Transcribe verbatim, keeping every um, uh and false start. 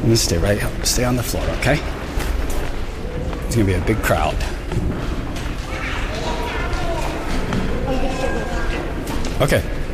gonna stay right, stay on the floor, okay? It's gonna be a big crowd. Okay.